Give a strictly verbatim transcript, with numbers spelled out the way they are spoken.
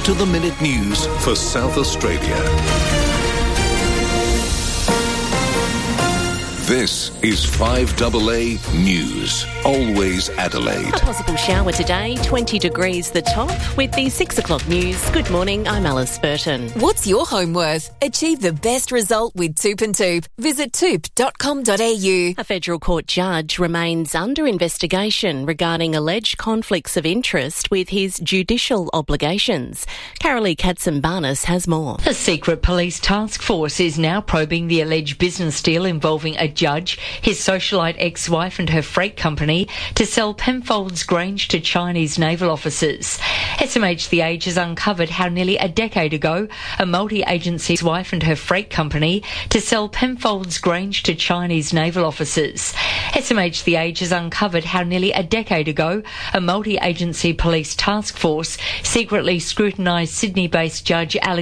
up-to-the-minute news for South Australia. This is five A A News. Always Adelaide. A possible shower today, twenty degrees the top. With the six o'clock news, good morning, I'm Alice Burton. What's your home worth? Achieve the best result with Toop and Toop. Visit toop dot com dot a u. A federal court judge remains under investigation regarding alleged conflicts of interest with his judicial obligations. Carolee Katsimbarnis has more. A secret police task force is now probing the alleged business deal involving a judge, his socialite ex-wife and her freight company to sell Penfolds Grange to Chinese naval officers. S M H The Age has uncovered how nearly a decade ago a multi-agency wife and her freight company to sell Penfolds Grange to Chinese naval officers. S M H The Age has uncovered how nearly a decade ago a multi-agency police task force secretly scrutinised Sydney-based Judge Alex